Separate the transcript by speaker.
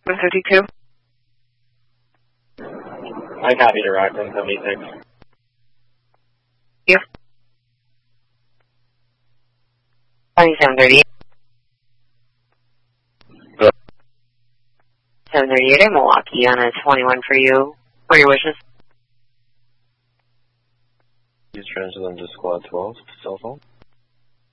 Speaker 1: 152.
Speaker 2: I copy to Rockland 76.
Speaker 1: Yep. 2738. 738 in Milwaukee on a 21 for you. What are your wishes?
Speaker 2: Please transfer them to Squad 12, cell phone.